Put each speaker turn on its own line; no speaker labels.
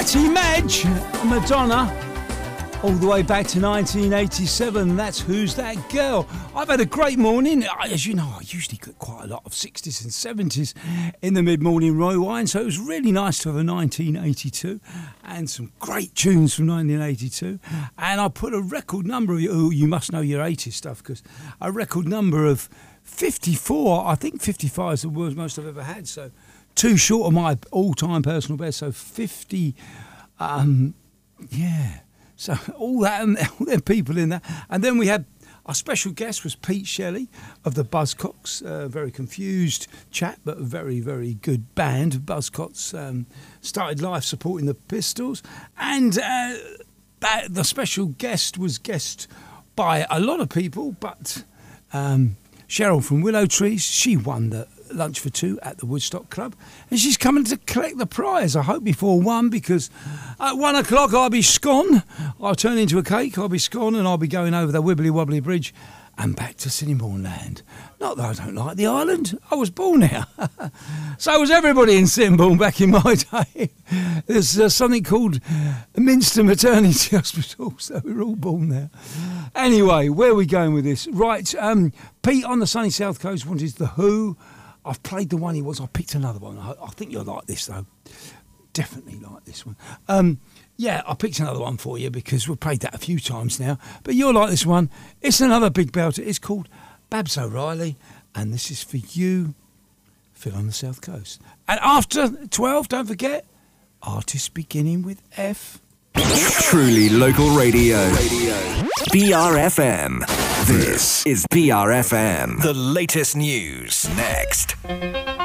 Mighty Madge, Madonna, all the way back to 1987. That's Who's That Girl. I've had a great morning. As you know, I usually get quite a lot of 60s and 70s in the mid-morning rewind, so it was really nice to have a 1982 and some great tunes from 1982. And I put a record number of you must know your 80s stuff, because a record number of 54, I think 55 is the most I've ever had, so too short of my all-time personal best, so 50, yeah. So all them people in that. And then we had, our special guest was Pete Shelley of the Buzzcocks, very confused chap, but a very, very good band. Buzzcocks started life supporting the Pistols. And the special guest was guessed by a lot of people, but Cheryl from Willow Trees, she won the lunch for two at the Woodstock Club, and she's coming to collect the prize, I hope before 1, because at 1 o'clock I'll be scone, I'll turn into a cake, I'll be scone, and I'll be going over the Wibbly Wobbly Bridge and back to Sittingbourne Land. Not that I don't like the island, I was born here. So was everybody in Sittingbourne back in my day. There's something called Minster Maternity Hospital, so we're all born there. Anyway, where are we going with this? Right, Pete on the sunny south coast wanted The Who. I've played the one he was. I picked another one. I think you'll like this, though. Definitely like this one. Yeah, I picked another one for you because we've played that a few times now. But you'll like this one. It's another big belter. It's called Babs O'Reilly. And this is for you, Phil on the South Coast. And after 12, don't forget, artists beginning with F.
Truly local radio. BRFM. This is BRFM. The latest news next.